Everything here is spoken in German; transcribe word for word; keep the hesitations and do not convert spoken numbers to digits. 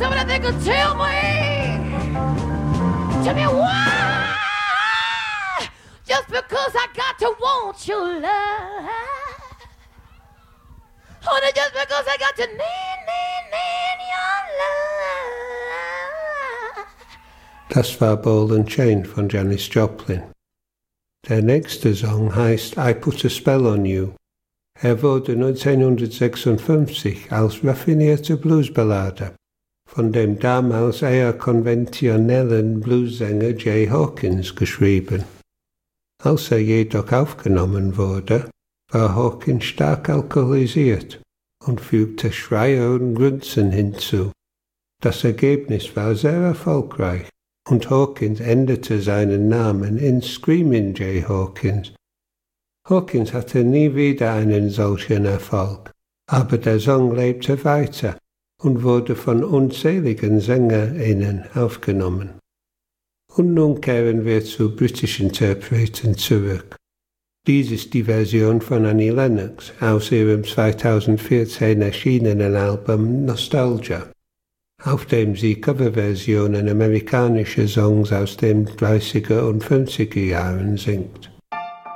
somebody that could tell me, tell me why, just because I got to want your love, honey, just because I got to need, need, need your love. Das war Ball and Chain von Janis Joplin. Der nächste Song heißt I Put a Spell on You. Er wurde neunzehnhundertsechsundfünfzig als raffinierte Bluesballade von dem damals eher konventionellen Bluessänger Jay Hawkins geschrieben. Als er jedoch aufgenommen wurde, war Hawkins stark alkoholisiert und fügte Schreie und Grunzen hinzu. Das Ergebnis war sehr erfolgreich und Hawkins änderte seinen Namen in Screamin' Jay Hawkins. Hawkins hatte nie wieder einen solchen Erfolg, aber der Song lebte weiter und wurde von unzähligen SängerInnen aufgenommen. Und nun kehren wir zu britischen Interpreten zurück. Dies ist die Version von Annie Lennox aus ihrem zweitausendvierzehn erschienenen Album Nostalgia, auf dem sie Coverversionen amerikanischer Songs aus den dreißiger und fünfziger Jahren singt.